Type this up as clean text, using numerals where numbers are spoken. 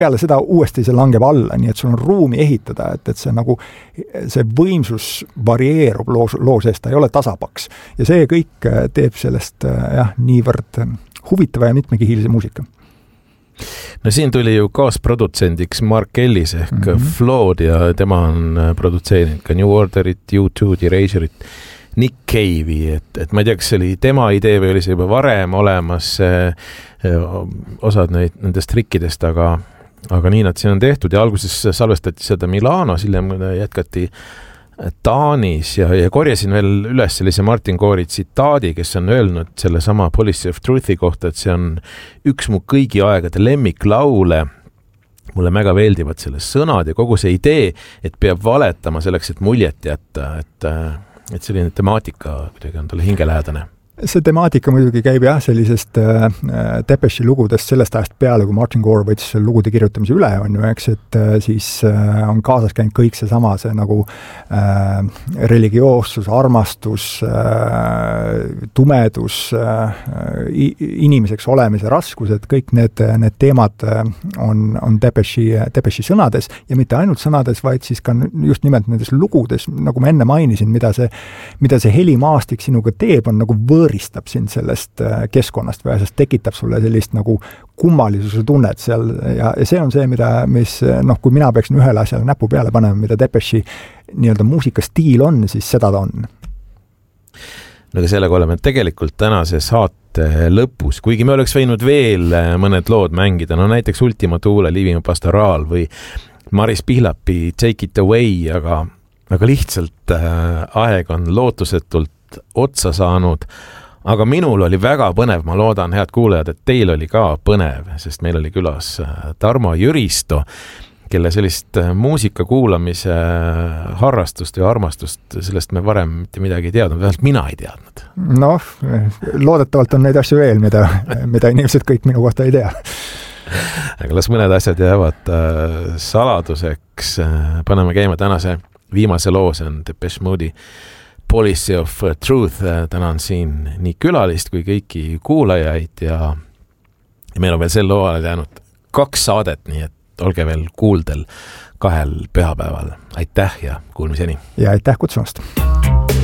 peale seda uuesti see langeb alla, nii et sul on ruumi ehitada, et see nagu, see võimsus varieerub loo seest, ta ei ole tasapaks. Ja see kõik teeb sellest niivõrd huvitava ja mitmekihilise muusika. No siin tuli ju kaasprodutsendiks Mark Ellis ehk Flawed ja tema on produtseerinud ka New Orderit, U2, Eraserit, Nick Cave'i, et ma ei tea, kas see oli tema idee või oli see juba varem olemas osad nendest trikkidest, aga nii nad siin on tehtud ja alguses salvestati seda Milanos, hiljem jätkati Taanis ja korjasin veel üles sellise Martin Gore'i tsitaadi, kes on öelnud selle sama Policy of Truthi kohta, et see on üks mu kõigi aegade lemmiklaule. Mulle väga meeldivad selle sõnad ja kogu see idee, et peab valetama selleks, et muljet jätta, et selline temaatika kuidagi on talle hingelähedane. See temaatika muidugi käib sellisest Depeche'i lugudest sellest ajast peale, kui Martin Gore võttis selle lugude kirjutamise üle, on ju, eks, et siis on kaasas käinud kõik see nagu religioossus, armastus, tumedus, inimeseks olemise raskus, et kõik need teemad on Depeche'i sõnades ja mitte ainult sõnades, vaid siis ka just nimelt nendes lugudes, nagu ma enne mainisin, mida see helimaastik sinuga teeb, on nagu võõristab sind sellest keskkonnast või sest tekitab sulle sellist nagu kummalisuse tunnet seal ja see on see, mis kui mina peaksin ühele asjale näpu peale panema, mida Depeche'i nii-öelda muusikastiil on, siis seda ta on. No aga sellega oleme tegelikult tänase saate lõpus, kuigi me oleks võinud veel mõned lood mängida, no näiteks Ultima Thule, Living Pastoral või Maris Pihlapi Take It Away, aga lihtsalt aeg on lootusetult otsa saanud, aga minul oli väga põnev, ma loodan, head kuulajad, et teil oli ka põnev, sest meil oli külas Tarmo Jüristo, kelle sellist muusika kuulamise harrastust ja armastust, sellest me varem mitte midagi ei teadnud, vähemalt mina ei teadnud. Loodetavalt on neid asju veel, mida inimesed kõik minu kohta ei tea. Aga las mõned asjad jäävad saladuseks. Paneme käima tänase viimase loo, see on Depeche Mode'i Policy of Truth. Tänan siin nii külalist kui kõiki kuulajaid ja meil on veel sel loo ajal jäänud 2 saadet, nii et olge veel kuuldel 2 pühapäeval. Aitäh ja kuulmiseni! Ja aitäh kutsumast!